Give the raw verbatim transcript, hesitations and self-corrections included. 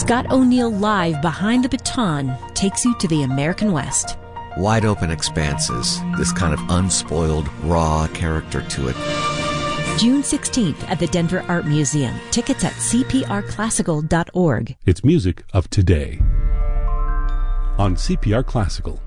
Scott O'Neill live behind the baton takes you to the American West. Wide open expanses, this kind of unspoiled, raw character to it. June sixteenth at the Denver Art Museum. Tickets at c p r classical dot org. It's music of today on C P R Classical.